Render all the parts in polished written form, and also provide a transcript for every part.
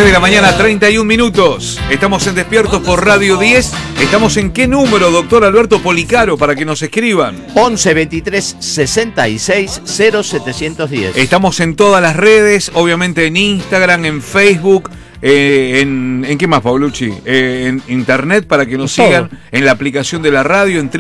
de la mañana, 31 minutos. Estamos en Despiertos por Radio 10. ¿Estamos en qué número, doctor Alberto Policaro, para que nos escriban? 11 23 66 0710. Estamos en todas las redes, obviamente en Instagram, en Facebook, ¿en qué más, Paulucci? En internet, para que nos sigan en la aplicación de la radio en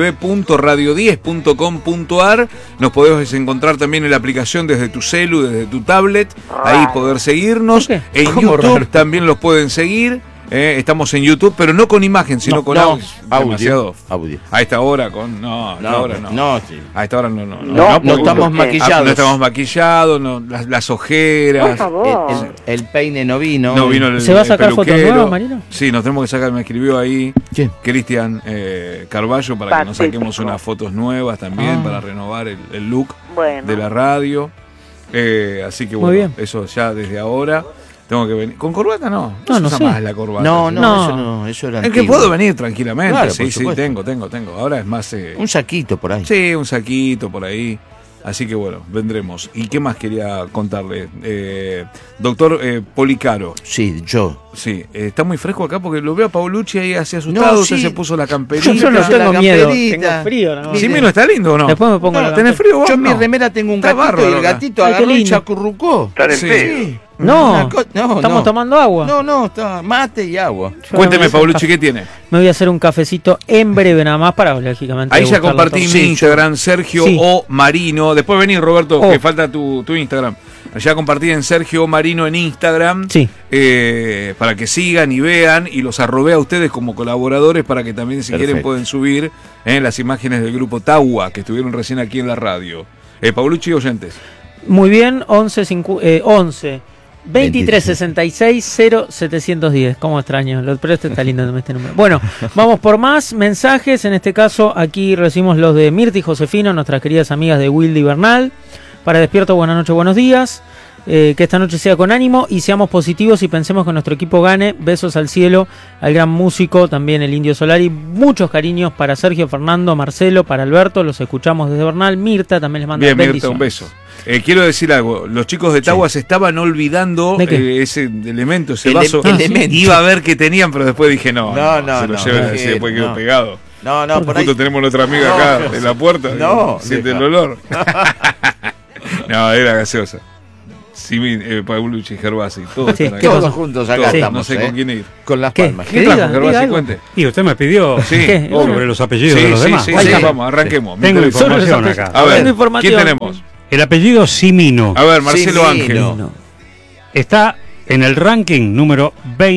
www.radio10.com.ar. Nos podés encontrar también en la aplicación desde tu celu, desde tu tablet, ahí poder seguirnos. En YouTube también los pueden seguir. Estamos en YouTube, pero no con imagen, sino con audio. Demasiado. Audio. A esta hora con. No. Sí. A esta hora no estamos maquillados. No estamos maquillados, las ojeras. Por favor. El peine no vino. No vino el ¿Se va a sacar fotos peluquero. nuevas, Marino? Sí, nos tenemos que sacar, me escribió ahí ¿Quién? Cristian Carballo para que nos saquemos unas fotos nuevas también, para renovar el look de la radio. Así que bueno, eso ya desde ahora. Tengo que venir. ¿Con corbata no? No sé más la corbata. No, eso era Es que puedo venir tranquilamente. Claro, sí, por tengo. Ahora es más... un saquito por ahí. Sí, un saquito por ahí. Así que bueno, vendremos. ¿Y qué más quería contarle? Doctor Policaro. Sí, yo. Sí, está muy fresco acá porque lo veo a Paulucci ahí así asustado. Usted se puso la camperita. Yo no tengo miedo, tengo frío. ¿No? ¿Sí, no está lindo o no? Después me pongo la ¿Tenés frío vos? Yo en mi remera tengo un gatito bárbaro, y el gatito agarró y chacurrucó. Está en pedo. Sí. No, estamos tomando agua. No, está mate y agua. Cuénteme, Paulucci, ¿qué tiene? Me voy a hacer un cafecito en breve nada más para, lógicamente. Ahí ya compartí mi Instagram, Sergio O Marino. Después vení, Roberto, que falta tu Instagram. Ya compartí en Sergio O Marino en Instagram. Sí. Para que sigan y vean y los arrobé a ustedes como colaboradores para que también, si quieren, pueden subir las imágenes del grupo Tawa que estuvieron recién aquí en la radio. Paulucci, oyentes. Muy bien, 11 23 66 0710. ¿Cómo extraño? Pero este está lindo este número. Bueno, vamos por más mensajes. En este caso, aquí recibimos los de Mirta y Josefino, nuestras queridas amigas de Wildy Bernal. Para Despierto, buenas noches, buenos días. Que esta noche sea con ánimo y seamos positivos y pensemos que nuestro equipo gane. Besos al cielo, al gran músico, también el Indio Solari. Muchos cariños para Sergio, Fernando, Marcelo, para Alberto. Los escuchamos desde Bernal. Mirta también les manda bendiciones. Mirta, un beso. Quiero decir algo, los chicos de Tawa se estaban olvidando ese elemento, ese vaso. Iba a ver qué tenían, pero después dije no, se lo lleven, después quedó pegado. Por justo ahí tenemos nuestra amiga acá en la puerta, siente el olor. No, era gaseosa. Sí, Paulucci, Gervasi, todos juntos acá estamos. No sé con quién ir. Con las palmas. ¿Qué trajo, Gervasi? Cuente. Y usted me pidió sobre los apellidos de los demás. Sí, vamos, arranquemos. Tengo información acá. A ver, ¿quién tenemos? El apellido Cimino. A ver, Marcelo Ángel. Está en el ranking número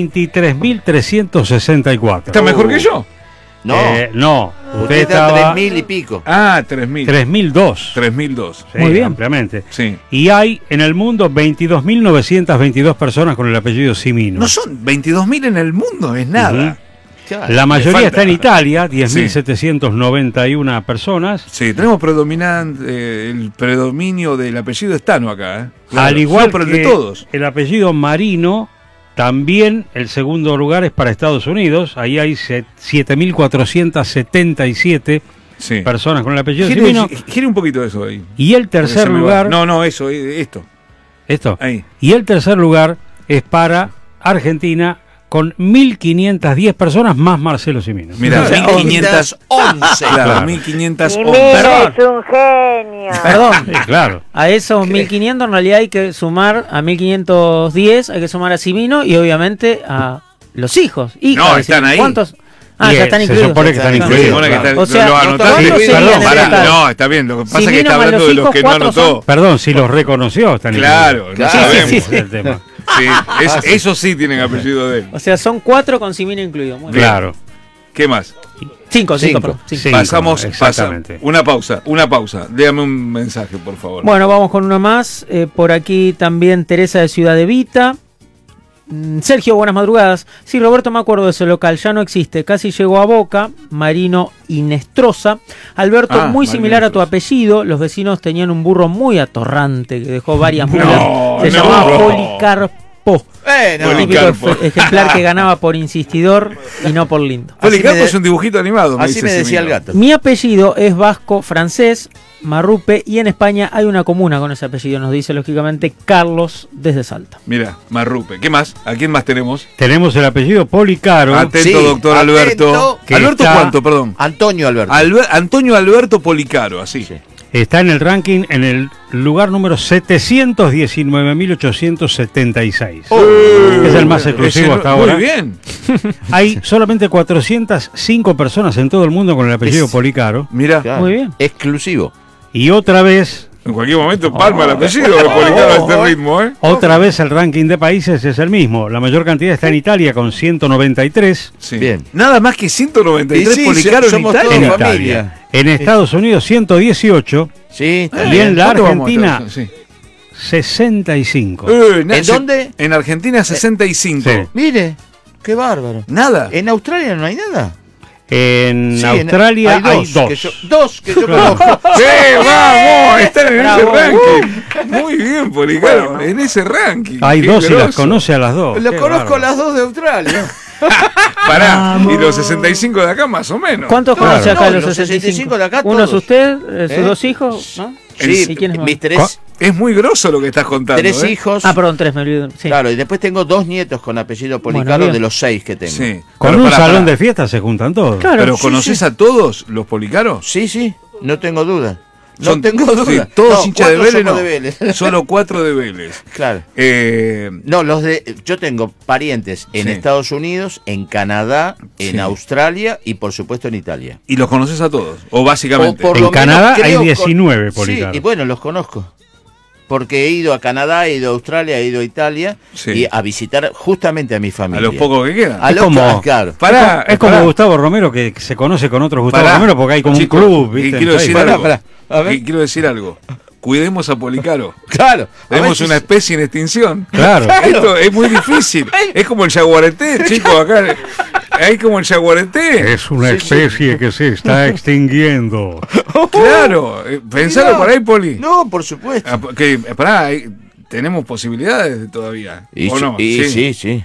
23.364. ¿Está mejor que yo? No. Usted está 3.000 y pico. 3.000. 3.002. Sí, muy bien. Ampliamente. Sí. Y hay en el mundo 22.922 personas con el apellido Cimino. No son 22.000 en el mundo, es nada. La mayoría está en Italia, 10.791 personas. Sí, tenemos el predominio del apellido Estano acá. Claro. Al igual que el de todos. El apellido Marino, también el segundo lugar es para Estados Unidos. Ahí hay 7.477 personas con el apellido Cimino. Gire un poquito eso ahí. Y el tercer lugar... No, eso, esto. ¿Esto? Ahí. Y el tercer lugar es para Argentina, con 1.510 personas más Marcelo Cimino. Mira, 1.511. Claro, 1.511. Perdón. Es un genio. Perdón. Sí, claro. A esos 1.500 en realidad hay que sumar a 1.510, hay que sumar a Cimino y obviamente a los hijos. No, están ahí. ¿Cuántos? Ya están incluidos. Se supone que están incluidos. O sea, lo anotaste. Perdón, está bien. Lo que pasa es que está hablando de los que no anotó. Perdón, si los reconoció, están incluidos. Claro, no sabemos el tema. Sí, eso sí tienen apellido de él. O sea, son 4 con Cimino incluido. Muy claro. Bien. ¿Qué más? 5. Pasamos. Una pausa. Déjame un mensaje, por favor. Bueno, vamos con una más. Por aquí también Teresa de Ciudad Evita. Sergio, buenas madrugadas. Sí, Roberto, me acuerdo de ese local, ya no existe. Casi llegó a Boca, Marino y Nestrosa. Alberto, muy similar a tu apellido. Los vecinos tenían un burro muy atorrante que dejó varias mulas. Se llamaba Policarpo. El típico ejemplar que ganaba por insistidor y no por lindo. Policarpo es un dibujito animado. Así me decía el gato. Mi apellido es vasco francés, Marrupe, y en España hay una comuna con ese apellido, nos dice lógicamente Carlos desde Salta. Mira, Marrupe. ¿Qué más? ¿A quién más tenemos? Tenemos el apellido Policaro. Atento, doctor Alberto. ¿Alberto cuánto, perdón? Antonio Alberto. Antonio Alberto Policaro, así. Sí. Está en el ranking en el lugar número 719.876. Es el más exclusivo hasta ahora. Muy bien. Hay solamente 405 personas en todo el mundo con el apellido Policaro. Mira. Claro. Muy bien. Exclusivo. Y otra vez... En cualquier momento palma el apellido de Policaro a este ritmo, ¿eh? Otra vez el ranking de países es el mismo. La mayor cantidad está en Italia con 193. Sí. Bien. Nada más que 193 Sí, Policaro en somos Italia. todos En familia. Italia. En Estados Unidos 118. Sí, está Y bien. en la ¿Cuánto vamos a Argentina tener? Sí. 65. ¿En dónde? En Argentina 65. Sí. Mire, qué bárbaro. Nada. ¿En Australia no hay nada? En Sí, Australia hay dos. Dos que yo conozco. ¡Sí, vamos! Están en ese Bravo. ranking. Muy bien, Policaro. En ese ranking. Hay Qué dos y las grosso. conoce a las dos. Los Qué conozco bárbaro. las dos de Australia. Pará. Y los 65 de acá más o menos. ¿Cuántos conoce Claro. acá No, los los 65? 65 de acá, ¿Uno es todos. usted, sus ¿Eh? dos hijos? ¿no? Sí, ¿Y quiénes más? mis tres Es muy grosso lo que estás contando. tres ¿eh? hijos. Ah, perdón, tres, me olvidé. Sí. Claro, y después tengo dos nietos con apellido Policaro bien. de los 6 que tengo. Sí. Con Pero un pará, salón pará. de fiestas se juntan todos. Claro. ¿Pero Sí, conoces sí. a todos los Policaros? Sí, sí, no tengo duda. No Son- tengo duda. sí, todos No, hinchas de 4 Vélez, somos no. de Vélez. Solo 4 de Vélez. Claro. Eh, No, yo tengo parientes en Sí. Estados Unidos, en Canadá, en Sí. Australia y por supuesto en Italia. ¿Y los conoces a todos? O básicamente. O por En lo menos Canadá hay creo 19 Policaros. Sí, y bueno, los conozco. Porque he ido a Canadá, he ido a Australia, he ido a Italia Sí. y a visitar justamente a mi A familia. los pocos que quedan. A Es los como- claro. Pará, Es como pará. Gustavo Romero que se conoce con otros Gustavo Pará. Romero porque hay como Chicos, un club, y ¿viste? quiero en decir Facebook. algo. Pará, a ver. Y quiero decir algo. Cuidemos a Policaro. Claro. A Tenemos ver una si- especie en extinción. Claro. Esto es muy difícil. Es como el jaguareté, chicos, acá. Hay como el jaguareté. Es una especie que se está extinguiendo. Claro. Pensalo Mirá. por ahí, Poli. No, por supuesto. Pará, tenemos posibilidades todavía. ¿O no? Sí.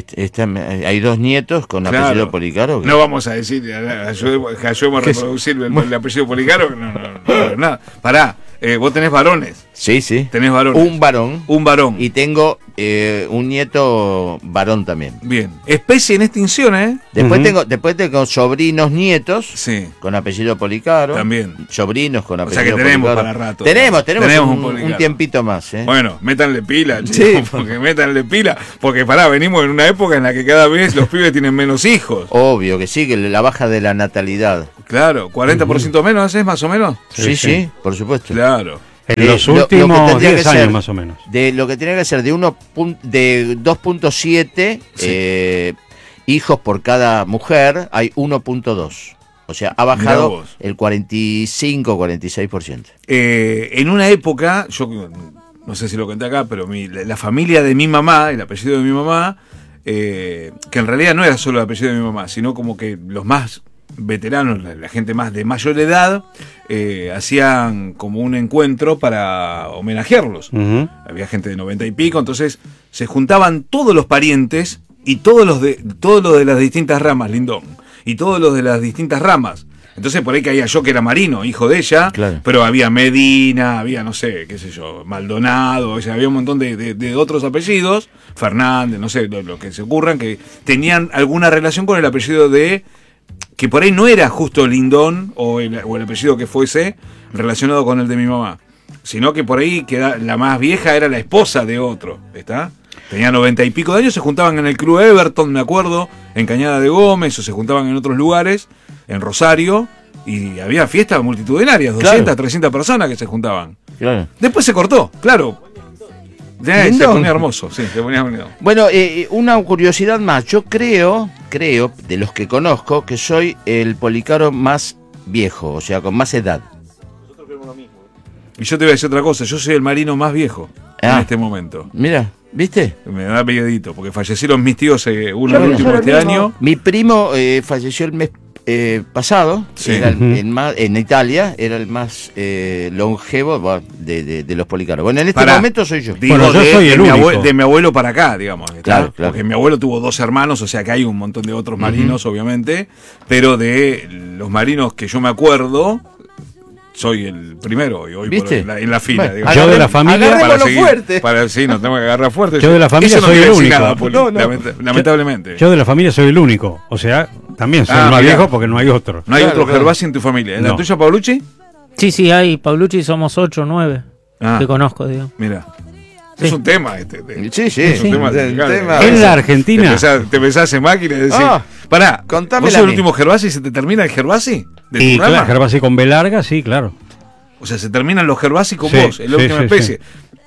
Hay dos nietos con Claro. apellido Policaro. No vamos a decir, ayudemos a reproducir el apellido Policaro. No, nada. Pará, vos tenés varones. Sí, sí. Tenés varones. Un varón. Un varón. Y tengo un nieto varón también. Bien. Especie en extinción, ¿eh? Después tengo sobrinos nietos Sí. con apellido Policaro. También. Sobrinos con O sea apellido que tenemos Policaro. para rato. Tenemos Tenemos un un Policaro. tiempito más. ¿eh? Bueno, métanle pila, Sí. chicos, porque métanle pila. Porque pará, venimos en una época en la que cada vez los pibes tienen menos hijos. Obvio que sí, que la baja de la natalidad. Claro, 40% menos es más o menos. Sí, por supuesto. Claro. En los lo que últimos tendría 10 que años ser más o menos. De lo que tiene que ser de 2.7 hijos por cada mujer, hay 1.2. O sea, ha Mirá bajado vos. el 45-46%. En una época, yo no sé si lo conté acá, pero la familia de mi mamá, el apellido de mi mamá, que en realidad no era solo el apellido de mi mamá, sino como que los más veteranos, la gente más de mayor edad, hacían como un encuentro para homenajearlos. Ujú. Había gente de 90 y pico, entonces se juntaban todos los parientes y todos los de las distintas ramas, Lindón, y todos los de las distintas ramas. Entonces por ahí caía yo que era Marino, hijo de ella, Claro. pero había Medina, había no sé, qué sé yo, Maldonado, o sea, había un montón de otros apellidos, Fernández, no sé, lo que se ocurran, que tenían alguna relación con el apellido de, que por ahí no era justo Lindón o el apellido que fuese relacionado con el de mi mamá, sino que por ahí la más vieja era la esposa de otro, ¿está? Tenía 90 y pico de años, se juntaban en el Club Everton, me acuerdo, en Cañada de Gómez, o se juntaban en otros lugares, en Rosario, y había fiestas multitudinarias, 200, Claro. 300 personas que se juntaban. Claro. Después se cortó, claro. Se Lindo. ponía hermoso, sí, se ponía bonito. Bueno, una curiosidad más. Yo creo, de los que conozco, que soy el Policaro más viejo, o sea, con más edad. Y yo te voy a decir otra cosa, yo soy el marino más viejo en Ah. este momento. Mira, ¿viste? Me da miedito, porque fallecieron mis tíos, uno Yo el último pienso lo este mismo. año. Mi primo falleció pasado, Sí. era en Italia, era el más longevo de los Policaros. Bueno, en este momento soy yo. Digo, bueno, yo soy el único. De mi abuelo para acá, digamos. Claro. Porque mi abuelo tuvo 2 hermanos, o sea que hay un montón de otros marinos, obviamente, pero de los marinos que yo me acuerdo, soy el primero y hoy en la fila. Bueno, digamos. Yo de la familia... fuerte. No tengo que agarrar fuerte. Yo de la familia Eso no soy quiere el decir único. nada, Poli, lamentablemente. Yo de la familia soy el único. O sea, también soy el más mirá. viejo porque no hay otro. No hay otro Gervasi en tu familia. ¿En la No. tuya, Paulucci? Sí, hay. Paulucci somos 8 o 9 que conozco, digo. Mira. Sí. Es un tema Sí. Es un tema. En la Argentina... Te pensás en máquina y decís, pará, contame ¿vos sos el último Gervasi y se te termina el Gervasi? Y claro, Gervasi con B larga, sí, claro. O sea, se terminan los Gervasi con Sí, vos, es la última especie.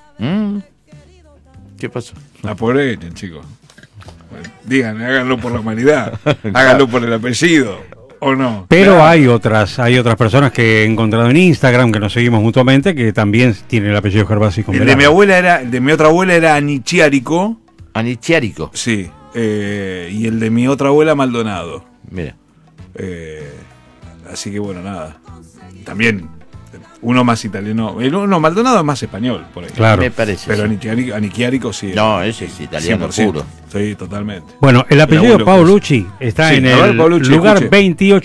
¿Qué pasó? Aprovechen, chicos. Bueno, digan, háganlo por la humanidad, háganlo por el apellido, ¿o no? Pero Claro. hay otras personas que he encontrado en Instagram, que nos seguimos mutuamente, que también tienen el apellido Gervasi con B El de larga. mi otra abuela era Anichiarico, Anichiarico. sí, y el de mi otra abuela Maldonado. Mira. Así que bueno, nada. También uno más italiano, uno Maldonado es más español por ahí. Claro. Me parece. Pero sí. Anichiarico sí. No, ese es italiano 100%. puro. Sí, totalmente. Bueno, el apellido abuelo Paulucci está Sí, en a ver, el Paulucci, lugar escuche.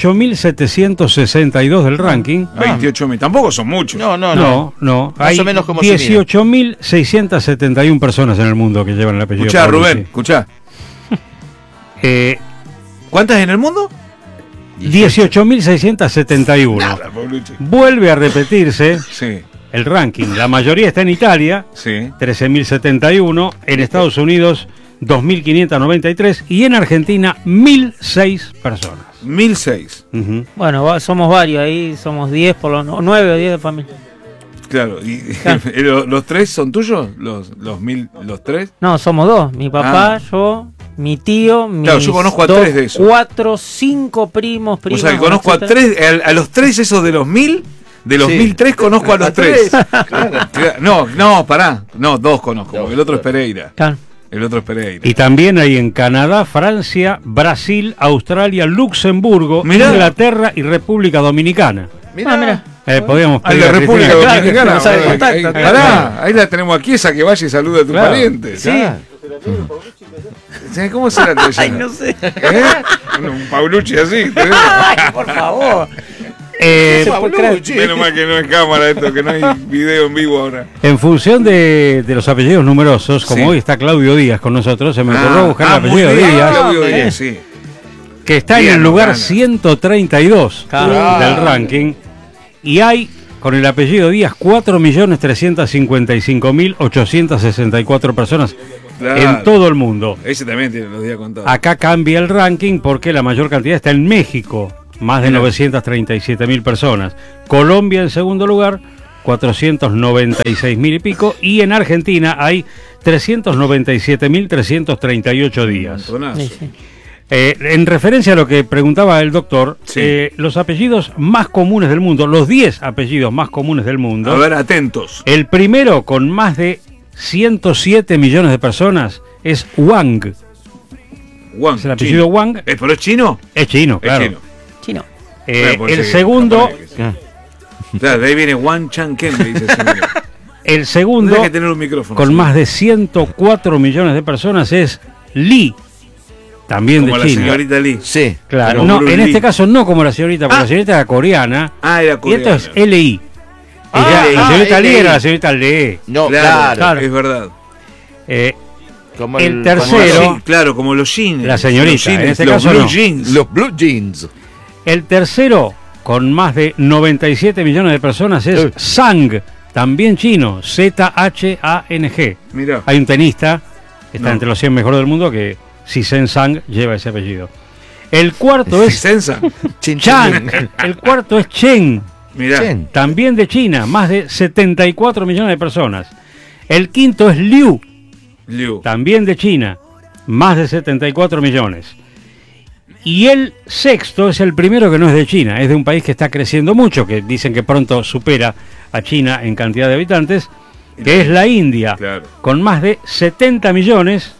28.762 del ranking. 28.000, tampoco son muchos. No. No. Más Hay o menos como se mide. 18.671 personas en el mundo que llevan el apellido Escuchá, Paulucci. Rubén, escuchá. Eh, ¿Cuántas en el mundo? 18.671. Nada, Paulucci. Vuelve a repetirse Sí, el ranking. La mayoría está en Italia, sí. 13.071. En Estados Unidos, 2.593. Y en Argentina, 1.006 personas. 1.006. Ujú. Bueno, somos varios ahí, somos 10 por los 9 o 10 de familia. Claro, y Claro. ¿los 3 son tuyos? ¿Los 3? No, somos 2, mi papá, yo, mi tío, mis Claro, yo conozco a 3 de esos. 4, 5 primos. O sea, que conozco a etcétera. 3, a los 3 esos de los 1.000, de los Sí. 1.003 conozco a los 3. Claro. No, pará. No, 2 conozco, porque el otro es Pereira. Claro. El otro es Pereira. Y también hay en Canadá, Francia, Brasil, Australia, Luxemburgo, Mirá. Inglaterra y República Dominicana. Mira. Podríamos Ahí pedir la a República Cristina. Dominicana. no sabe contacto. Pará, ahí la tenemos aquí, esa que vaya y saluda a tu Claro. pariente. Sí. ¿Cómo será el tuyo? Ay, no sé. Un Paulucci así. Ay, por favor. Menos mal que no es cámara esto, que no hay video en vivo ahora. En función de los apellidos numerosos, como Sí. hoy está Claudio Díaz con nosotros, se me ocurrió buscar el apellido muy bien, Díaz, Claudio Díaz, sí. que está Bien, en el lugar Gana. 132 Claro. del ranking. Y hay, con el apellido Díaz, 4.355.864 personas Claro. en todo el mundo. Ese también tiene los días contados. Acá cambia el ranking porque la mayor cantidad está en México, más de 937.000 personas. Colombia en segundo lugar, 496.000 y pico. Y en Argentina hay 397.338 días. Montonazo. Sí, sí. En referencia a lo que preguntaba el doctor, Sí. los apellidos más comunes del mundo, los 10 apellidos más comunes del mundo. A ver, atentos. El primero, con más de 107 millones de personas, es Wang. Wang, Es el apellido chino. Wang. ¿Pero es chino? Es chino, Es claro. chino. Chino. Claro, puede El ser segundo, japonés. Claro, de ahí viene Wang Changken, le dice el señor. el segundo, Tendría que tener un micrófono. con sí. más de 104 millones de personas, es Li, también Como de la China. señorita Lee. Sí. Claro, como no, Bruce en Lee. este caso no como la señorita, porque la señorita era coreana. Ah, era Y coreana. esto es LI. Ah, Ella- la señorita Lee LI. era la señorita Lee. No, Claro, claro. es verdad. Como el como tercero- Sí, claro, como los jeans. La señorita, Los jeans, en este los caso blue no. jeans. los blue jeans. El tercero, con más de 97 millones de personas, es Zhang, también chino, Z-H-A-N-G. Mirá. Hay un tenista, que está No. entre los 100 mejores del mundo, que Zhang Zhang lleva ese apellido. El cuarto es Sensa. Chin, Chang, chin. el cuarto es Chen, Mirá. Chen. también de China, más de 74 millones de personas. El quinto es Liu, Liu. también de China, más de 74 millones. Y el sexto es el primero que no es de China, es de un país que está creciendo mucho, que dicen que pronto supera a China en cantidad de habitantes, que es la India, Claro. con más de 70 millones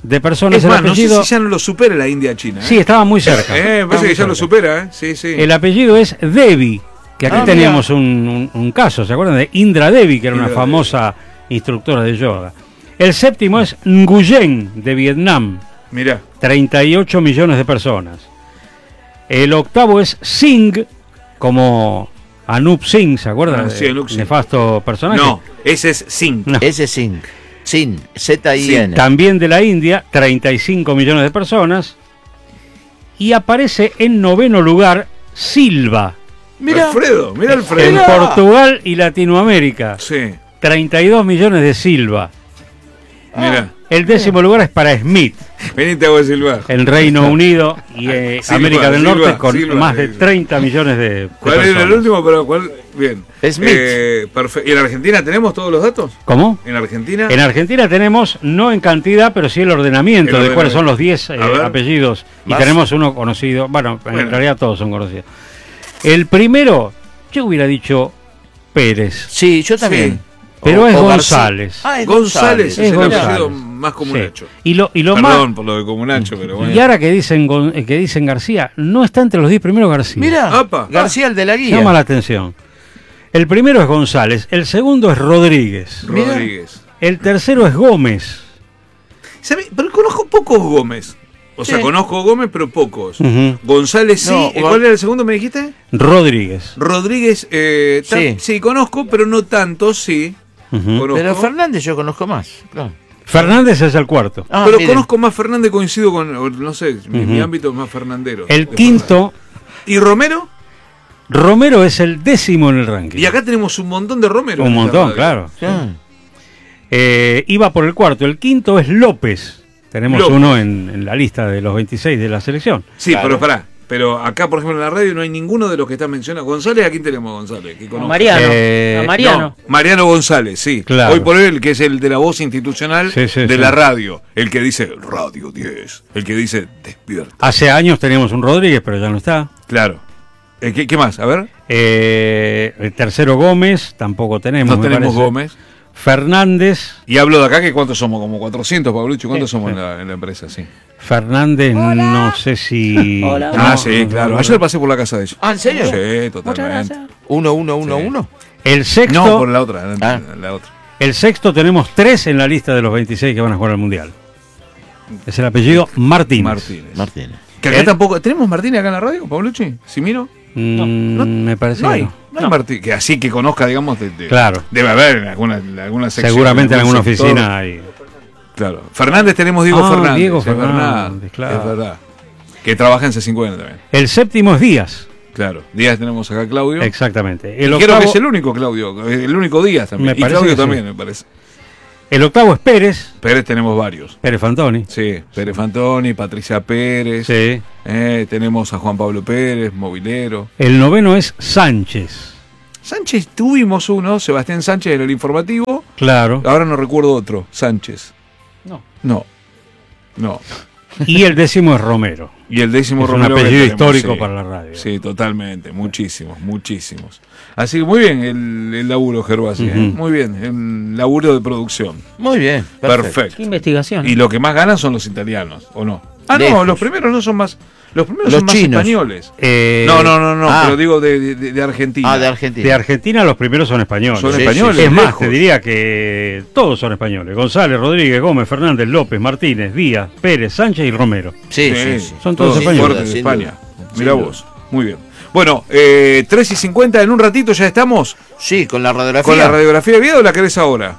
de personas. Es más, no sé si ya no lo supera la India China. Sí, estaba muy cerca. Me parece que ya lo supera, Sí, sí. El apellido es Devi, que aquí teníamos un caso, ¿se acuerdan? De Indra Devi, que era una famosa instructora de yoga. El séptimo es Nguyen, de Vietnam. Mirá. 38 millones de personas. El octavo es Singh, como Anup Singh, ¿se acuerdan? Sí, Anup Singh. Nefasto personaje. No, ese es Singh. No. Ese es Singh. Sin, Z-I-N. También de la India, 35 millones de personas. Y aparece en noveno lugar Silva. Mira Alfredo. En Portugal y Latinoamérica. Sí. 32 millones de Silva. Mira. El décimo lugar es para Smith. Venite a Silva. En Reino Unido y Silva, América del Norte, Silva, con Silva, más de 30 millones de ¿Cuál personas. era el último? Pero ¿cuál? Bien. Smith. Perfecto. ¿Y en Argentina tenemos todos los datos? ¿Cómo? ¿En Argentina? En Argentina tenemos, no en cantidad, pero sí el ordenamiento de cuáles son los 10 apellidos. ¿Más? Y tenemos uno conocido. Bueno, en realidad todos son conocidos. El primero, yo hubiera dicho Pérez. Sí, yo también. Sí. Pero es O González. Es González es el González. apellido más comunacho. Y lo Perdón más. por lo de comunacho, pero bueno. Y ahora que dicen García, no está entre los 10 primeros García. Mira, Apa. García el de la guía. Llama la atención. El primero es González, el segundo es Rodríguez, Rodríguez. el tercero es Gómez. ¿Sabe? Pero conozco pocos Gómez. O sea, conozco Gómez, pero pocos. Ujú. González sí. No, ¿Cuál era el segundo, me dijiste? Rodríguez. Rodríguez, sí, conozco, pero no tanto, sí. Ujú. Conozco. Pero Fernández yo conozco más. Claro. Fernández es el cuarto. Ah, Pero mire. conozco más Fernández, coincido con, no sé, mi ámbito es más fernandero. El De quinto, Fernández. ¿Y Romero? Romero es el décimo en el ranking. Y acá tenemos un montón de Romero. Un montón, claro. Sí. Iba por el cuarto. El quinto es López. Tenemos López. uno en la lista de los 26 de la selección. Sí, Claro. pero pará. Pero acá, por ejemplo, en la radio no hay ninguno de los que están mencionados. González, ¿a quién tenemos González? Que conozco. Mariano. A Mariano. No, Mariano González, sí. Claro. Hoy por hoy, el que es el de la voz institucional Sí, de la radio. El que dice Radio 10. El que dice Despierta. Hace años teníamos un Rodríguez, pero ya no está. Claro. ¿Qué más? A ver. El tercero Gómez, tampoco tenemos. No me tenemos parece. Gómez. Fernández. Y hablo de acá, que ¿cuántos somos? Como 400, Pablucho. ¿Cuántos somos en la empresa? Sí. Fernández, no sé si. Hola. Ah, sí, claro. Ayer pasé por la casa de ellos. Ah, ¿en serio? Sí, totalmente. 1-1-1-1. El sexto. No, por la otra. Ah. La otra. El sexto tenemos 3 en la lista de los 26 que van a jugar al Mundial. Es el apellido Martínez. Martínez. Que acá tampoco. ¿Tenemos Martínez acá en la radio, Pablucci? ¿Si miro? Me parece No que hay. no. No hay Martínez. Que así que conozca, digamos. Claro. Debe haber en alguna sección. Seguramente en algún alguna sector. oficina hay. Claro. Fernández tenemos Diego Fernández. Diego es Fernández, verdad, claro. Es verdad. Que trabaja en C50 también. El séptimo es Díaz. Claro. Díaz tenemos acá a Claudio. Exactamente. Y creo que es el único Claudio. El único Díaz también. Me Y parece Claudio que también, sí. me parece. El octavo es Pérez. Pérez tenemos varios. Pérez Fantoni. Sí, Pérez Fantoni, Patricia Pérez. Sí. Tenemos a Juan Pablo Pérez, movilero. El noveno es Sánchez. Sánchez tuvimos uno, Sebastián Sánchez en el informativo. Claro. Ahora no recuerdo otro, Sánchez. No. Y el décimo es Romero. Y el décimo Es Romero un apellido que tenemos, histórico sí. para la radio. Sí, totalmente, muchísimos. Así que muy bien el laburo, Gervasi. Ujú. Muy bien, el laburo de producción. Muy bien. Perfecto. Qué investigación. Y lo que más ganan son los italianos, ¿o no? Ah, no, Lejos. los primeros no son más. Los primeros Los son más chinos. españoles. No, Pero digo de Argentina. Ah, de Argentina. De Argentina los primeros son españoles. Son Sí, españoles. Es más, lejos. te diría que todos son españoles. González, Rodríguez, Gómez, Fernández, López, Martínez, Díaz, Pérez, Sánchez y Romero. Sí. Son todos españoles. fuertes de Sin España. duda. Mirá Sin vos. Muy bien. Bueno, 3:50, en un ratito ya estamos Sí, con la radiografía. con la radiografía de video, ¿o la querés ahora?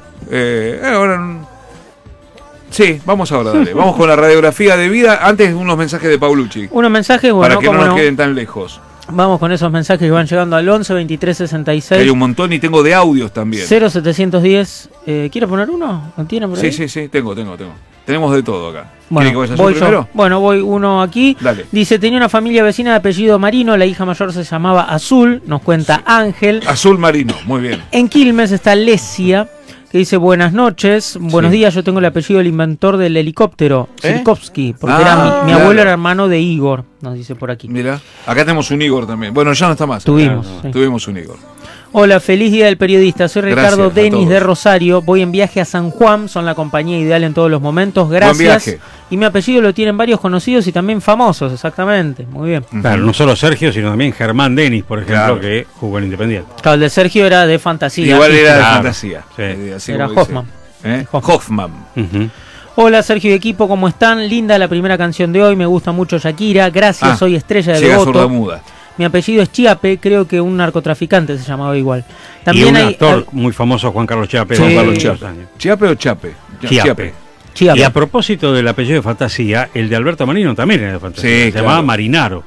Sí, vamos ahora, dale. Vamos con la radiografía de vida. Antes unos mensajes de Paulucci. Unos mensajes, bueno, Para que no cómo nos no. queden tan lejos. Vamos con esos mensajes que van llegando al 11 23 Hay 66 un montón y tengo de audios también. 0710. ¿Quieres poner uno? ¿Lo tiene por ahí? Sí, tengo. Tenemos de todo acá. Bueno, ¿Quiere que vaya yo voy primero? Bueno, voy uno aquí. Dale. Dice, tenía una familia vecina de apellido Marino, la hija mayor se llamaba Azul, nos cuenta Ángel. Azul marino, muy bien. En Quilmes está Lesia, que dice, buenas noches, buenos Sí. días, yo tengo el apellido del inventor del helicóptero, Sirkovsky, porque era mi claro. abuelo era hermano de Igor, nos dice por aquí. Mira, acá tenemos un Igor también. Bueno, ya no está más. Tuvimos, Claro, sí. Tuvimos un Igor. Hola, feliz día del periodista. Soy Gracias Ricardo a Denis todos. de Rosario. Voy en viaje a San Juan. Son la compañía ideal en todos los momentos. Gracias. Buen viaje. y mi apellido lo tienen varios conocidos y también famosos, exactamente. Muy bien. Claro, no solo Sergio, sino también Germán Denis, por ejemplo, que jugó en Independiente. Claro, el de Sergio era de fantasía. Igual era de fantasía. Sí. Era Hoffman. Hoffman. Hola Sergio y equipo, ¿cómo están? Linda la primera canción de hoy, me gusta mucho Shakira. Gracias, soy Estrella de Devoto. Mi apellido es Chiape, creo que un narcotraficante se llamaba igual. También y un actor muy famoso, Juan Carlos Chiape. Sí. Juan Carlos Chiape. ¿Chiape o Chape? Chiape. Y a propósito del apellido de fantasía, el de Alberto Marino también era de fantasía. Sí, se llamaba Marinaro.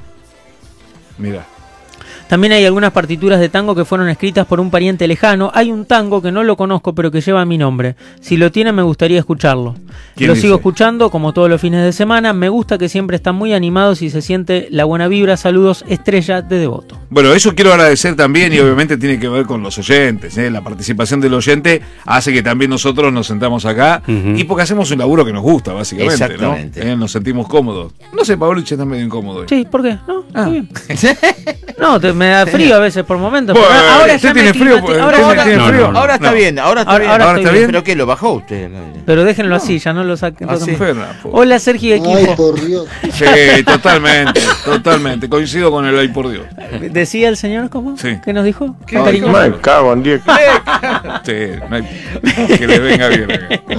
Mira. También hay algunas partituras de tango que fueron escritas por un pariente lejano. Hay un tango que no lo conozco, pero que lleva mi nombre. Si lo tienen, me gustaría escucharlo. Lo sigo escuchando, como todos los fines de semana. Me gusta que siempre están muy animados y se siente la buena vibra. Saludos, Estrella de Devoto. Bueno, eso quiero agradecer también y obviamente tiene que ver con los oyentes. La participación del oyente hace que también nosotros nos sentamos acá y porque hacemos un laburo que nos gusta, básicamente. Exactamente. ¿No? Nos sentimos cómodos. No sé, Pablucci está medio incómodo. Sí, ¿por qué? No, está bien. No, me da frío a veces por momentos. Bueno, ahora ya tiene frío. Ahora está bien, ahora está bien. ¿Pero qué? ¿Lo bajó usted? Pero déjenlo así, ya no lo saquen. Hola Sergio y equipo. Ay, por Dios. Sí, totalmente. Coincido con el ay por Dios. ¿Decía el señor cómo? Sí. ¿Qué nos dijo? ¿Qué Ay, me cago en 10. Sí, que le venga bien.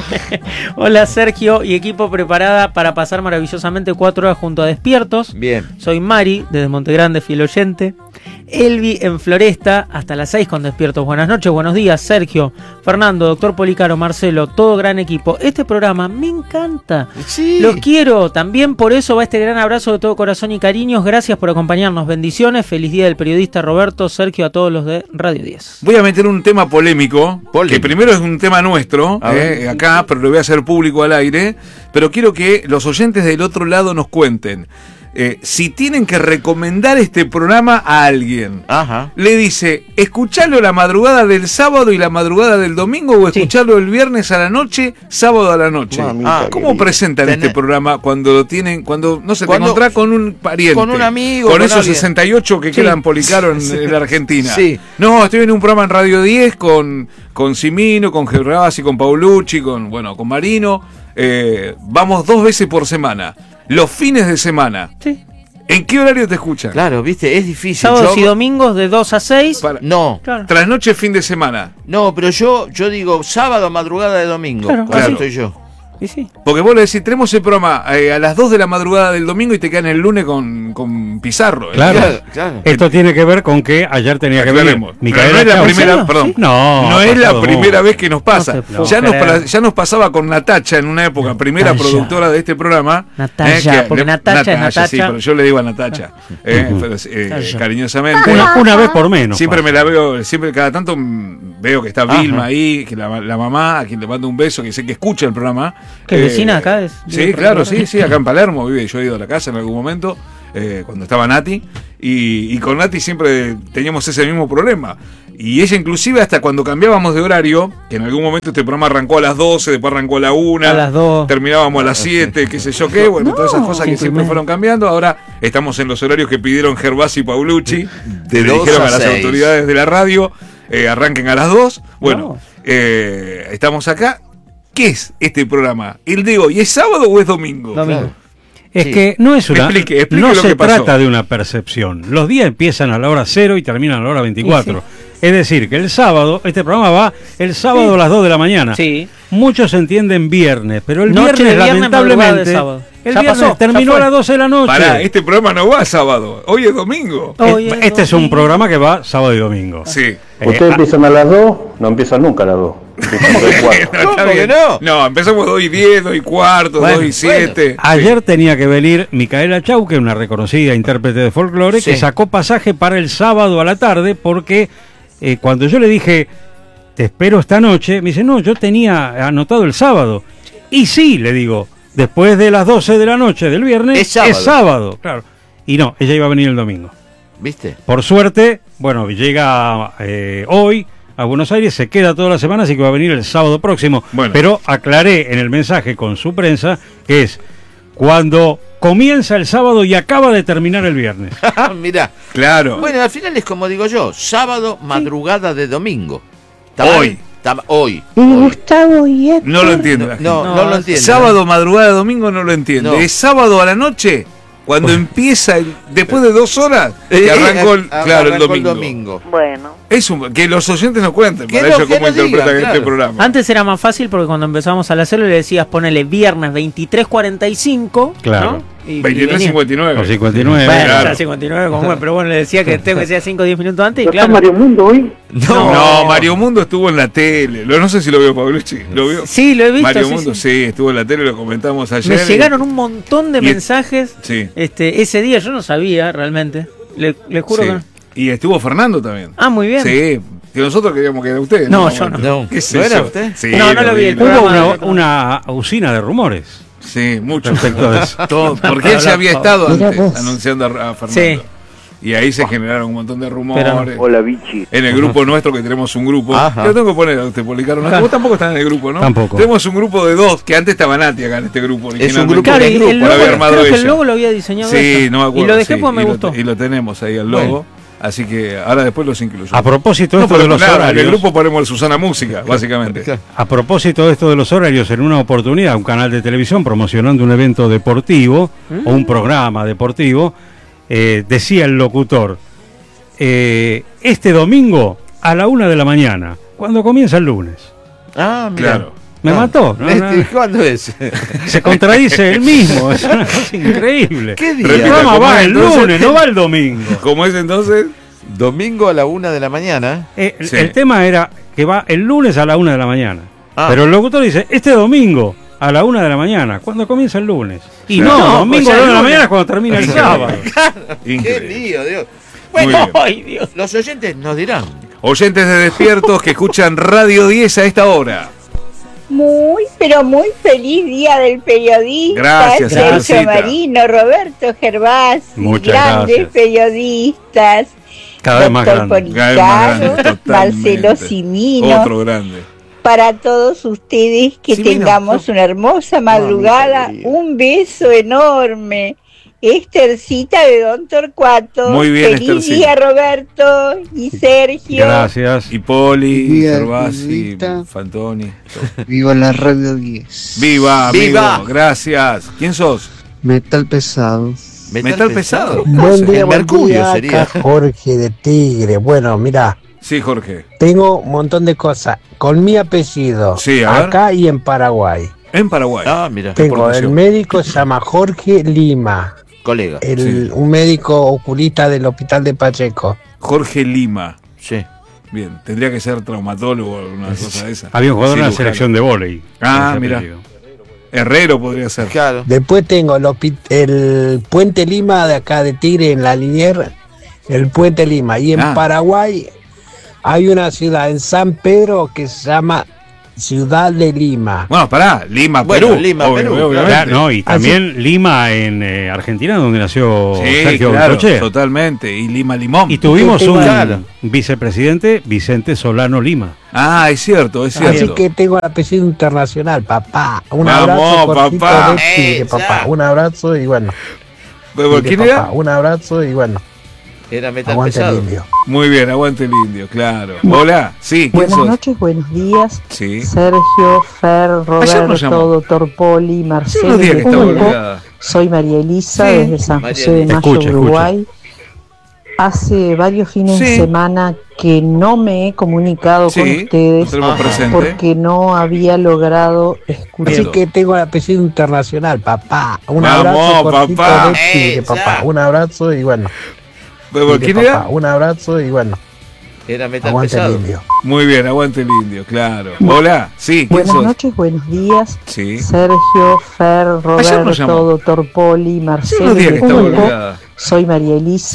Hola Sergio y equipo, preparada para pasar maravillosamente 4 horas junto a Despiertos. Bien. Soy Mari, desde Montegrande, fiel oyente. Elvi en Floresta, hasta las 6 con Despiertos. Buenas noches, buenos días, Sergio, Fernando, doctor Policaro, Marcelo, todo gran equipo. Este programa me encanta. Sí. Los quiero. También por eso va este gran abrazo de todo corazón y cariños. Gracias por acompañarnos. Bendiciones. Feliz día del periodista Roberto, Sergio, a todos los de Radio 10. Voy a meter un tema polémico, que primero es un tema nuestro, acá, pero lo voy a hacer público al aire. Pero quiero que los oyentes del otro lado nos cuenten. Si tienen que recomendar este programa a alguien, le dice, escucharlo la madrugada del sábado y la madrugada del domingo o escucharlo el viernes a la noche, sábado a la noche. ¿Cómo presentan este programa cuando lo tienen, cuando no sé, te encontrás con un pariente, con un amigo, con esos 68 que quedan Policaro en la Argentina? Sí. No, estoy en un programa en Radio 10 con Cimino, con Gervasi, con Paulucci, con Marino. Vamos 2 veces por semana. Los fines de semana. Sí. ¿En qué horario te escuchan? Claro, viste, es difícil. Sábados y domingos de 2 a 6. No. Claro. Trasnoche, fin de semana. No, pero yo digo sábado, madrugada de domingo. Claro. Estoy yo. Y sí. Porque vos le decís, tenemos el programa a las 2 de la madrugada del domingo y te quedan el lunes con Pizarro. Claro. Esto tiene que ver con que ayer tenía que venir Micaela. No es la primera, perdón. No es la primera vez que nos pasa. No ya nos pasaba con Natacha en una época, primera productora de este programa. Natacha, porque Natacha es Natacha. Sí, pero yo le digo a Natacha, cariñosamente. Una vez por menos. Siempre me la veo, siempre cada tanto veo que está Vilma ahí, que la mamá, a quien le mando un beso, que sé que escucha el programa. ¿Que vecina acá es? Sí, claro, sí, acá en Palermo vive. Yo he ido a la casa en algún momento, cuando estaba Nati, y con Nati siempre teníamos ese mismo problema. Y ella inclusive hasta cuando cambiábamos de horario, que en algún momento este programa arrancó a las 12, después arrancó a la 1, a las 2, terminábamos a las 7, qué sé yo qué, bueno, todas esas cosas que siempre fueron cambiando. Ahora estamos en los horarios que pidieron Gervasi y Paulucci, le dijeron a las autoridades de la radio, arranquen a las 2. Bueno, estamos acá. ¿Qué es este programa? ¿El de hoy es sábado o es domingo? Domingo. Es que no es una. Explique no lo se que pasó. trata de una percepción. Los días empiezan a la hora 0 y terminan a la hora 24. Es decir, que el sábado, este programa va el sábado a las 2 de la mañana. Sí. Muchos entienden viernes, pero el Noche viernes, lamentablemente, el viernes terminó a las 12 de la noche. Pará, este programa no va sábado, hoy es domingo. Este es un programa que va sábado y domingo. Sí. Ustedes empiezan a las 2, no empiezan nunca a las 2. ¿Cómo que no? No, empezamos 2 y 10, 2 y cuarto, 2 y 7. Ayer tenía que venir Micaela Chauque, una reconocida intérprete de folclore, que sacó pasaje para el sábado a la tarde porque cuando yo le dije, te espero esta noche, me dice, no, yo tenía anotado el sábado. Y sí, le digo, después de las 12 de la noche del viernes, es sábado. Claro. Y no, ella iba a venir el domingo. ¿Viste? Por suerte, bueno, llega hoy a Buenos Aires, se queda toda la semana, así que va a venir el sábado próximo. Bueno. Pero aclaré en el mensaje con su prensa que es cuando comienza el sábado y acaba de terminar el viernes. Mirá. Claro. Bueno, al final es como digo yo, sábado, madrugada de domingo. Hoy. Hoy. Gustavo y Héctor. No lo entiendo. No lo entiendo. Sábado, madrugada, domingo no lo entiendo. No. Es sábado a la noche, cuando empieza, después de 2 horas, que arrancó el domingo. Bueno. Que los oyentes nos cuenten para ellos cómo interpretan este programa. Antes era más fácil porque cuando empezamos a hacerlo le decías ponele viernes 23:45, claro. ¿no? 23:59. O 59. Bueno, claro. 59 como pero bueno, le decía que tengo que ser 5 o 10 minutos antes y ¿Está claro. Mario Mundo hoy? No, Mario Mundo estuvo en la tele. No sé si lo vio Paulucci. ¿Lo vio? Sí, lo he visto. Mario Mundo, sí, estuvo en la tele, lo comentamos ayer. Me llegaron un montón de mensajes sí. Ese día, yo no sabía realmente. Le juro que no. Y estuvo Fernando también. Ah, muy bien. Sí, que nosotros queríamos que era usted. No, yo no. ¿Qué es ¿No eso? era usted? Sí, no lo vi. Hubo una usina de rumores. Sí, mucho. Respecto de eso. Todo, porque él ya había estado antes anunciando a Fernando. Sí. Y ahí se generaron un montón de rumores. Hola, bichi. En el grupo nuestro, que tenemos un grupo. Ajá. Yo tengo que poner a usted, Policarpo. No, vos tampoco estás en el grupo, ¿no? Tampoco. Tenemos un grupo de 2, que antes estaba Nati acá en este grupo. Es un grupo Claro, de y el grupo. lo había logo, armado creo que el ella. logo lo había diseñado Sí, ella. no me acuerdo. Y lo dejé sí, porque me gustó. Y lo tenemos ahí, el logo. Bueno. Así que ahora después los incluyo. A propósito de No, esto pero de los claro, en horarios. el grupo ponemos el Susana Música, básicamente. A propósito de esto de los horarios, en una oportunidad, un canal de televisión promocionando un evento deportivo o un programa deportivo, decía el locutor, este domingo a la 1 de la mañana, cuando comienza el lunes. Ah, mira. Claro. Me mató. ¿no? ¿Cuándo es? Se contradice él mismo. Es una cosa increíble. ¿Qué día? El programa ¿cómo va es el entonces? lunes, no va el domingo. ¿Cómo es entonces? Domingo a la 1 de la mañana. Sí. El tema era que va el lunes a la 1 de la mañana. Ah. Pero el locutor dice, este domingo a la 1 de la mañana, cuando comienza el lunes. Y Claro. no, domingo a la 1 de la lunes. mañana es cuando termina el sábado. Qué Increíble. lío, Dios. Muy Bueno, bien. Ay, Dios. los oyentes nos dirán. Oyentes de Despiertos que escuchan Radio 10 a esta hora. Muy, pero muy feliz día del periodista. Gracias, Sergio Sergita. Marino, Roberto Gervás, Muchas grandes gracias. periodistas. Cada vez más Doctor grande. Cada vez más grande, Policaro, totalmente. Marcelo Simino. Otro grande. Para todos ustedes que Simino, tengamos una hermosa madrugada. querida. Un beso enorme. Estercita de Don Torcuato. Muy bien, Feliz Estercita. día, Roberto y Sergio. Gracias. Y Poli, Día, Gervasi, Rosita. Fantoni. Viva la Radio 10. Viva, ¡Viva! amigo. Gracias. ¿Quién sos? Metal pesado. Metal pesado. Buen Buen Mercurio día, sería. acá Jorge de Tigre. Bueno, mira, Sí, Jorge. tengo un montón de cosas con mi apellido, Sí, a ver. acá y en Paraguay. En Paraguay. Ah, mira. Tengo el promoción. médico, se llama Jorge Lima, Colega. Sí. un médico oculista del hospital de Pacheco. Jorge Lima. Sí. Bien, tendría que ser traumatólogo o alguna cosa de esa. Había un jugador en la Cirujano. selección de vóley. Ah, Ese mira. apellido. Herrero podría ser. Claro. Después tengo el Puente Lima de acá de Tigre en la Liniers, el Puente Lima. Y en Ah. Paraguay hay una ciudad en San Pedro que se llama Ciudad de Lima. Bueno, pará, Lima, Bueno, Perú. Lima, Perú, obviamente. Claro, no, y también Lima en Argentina, donde nació Sí, Sergio claro, Bengochea. totalmente. Y Lima Limón. Y tuvimos un Claro. vicepresidente, Vicente Solano Lima. Ah, es cierto, es cierto. Así que tengo el apellido internacional, papá. Un Vamos, abrazo, cortito papá. de Tigre, papá. Un abrazo y bueno. ¿Pero Tigre, ¿Quién papá. era? Un abrazo y bueno. Era metal Aguante el pesado. indio. Muy bien, aguante el indio, claro. Hola, sí, ¿quién Buenas sos? noches, buenos días. Sí. Sergio, Fer, Ayer nos llamó. Roberto, Doctor Poli, Hace Marcelo unos días y que el estaba pulpo. olvidada. Soy María Elisa Sí. desde San María José de Elisa. Mayo, Escucha, Uruguay. Hace varios fines Sí. de semana que no me he comunicado Sí, con lo ustedes tenemos presente. porque no había logrado escuchar. Así que tengo el apellido internacional, papá. Un Vamos, abrazo, cortito papá. de Tigre, papá. Un abrazo y bueno. ¿Pero Tigre, ¿Quién papá. era? Un abrazo y bueno. Era metal Aguante el pesado. indio. Muy bien, aguante el indio, claro. Hola, sí, ¿quién Buenas sos? noches, buenos días. Sí. Sergio, Fer, nos Roberto, llamó. Doctor Poli, Hace Marcelo unos y días el que estaba pulpo. olvidada. Soy María Elisa